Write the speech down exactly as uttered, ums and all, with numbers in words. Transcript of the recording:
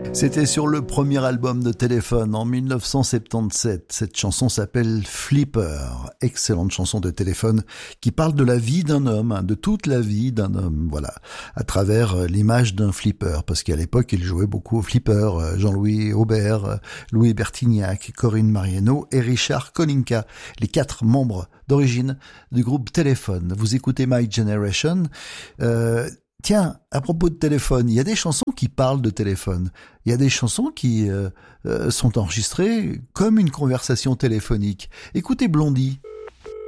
C'était sur le premier album de Téléphone en mille neuf cent soixante-dix-sept. Cette chanson s'appelle Flipper. Excellente chanson de Téléphone qui parle de la vie d'un homme, hein, de toute la vie d'un homme, voilà, à travers l'image d'un flipper. Parce qu'à l'époque, il jouait beaucoup au flipper. Jean-Louis Aubert, Louis Bertignac, Corinne Mariano et Richard Kolinka, les quatre membres d'origine du groupe Téléphone. Vous écoutez My Generation. Euh, Tiens, à propos de téléphone, il y a des chansons qui parlent de téléphone. Il y a des chansons qui euh, euh, sont enregistrées comme une conversation téléphonique. Écoutez Blondie.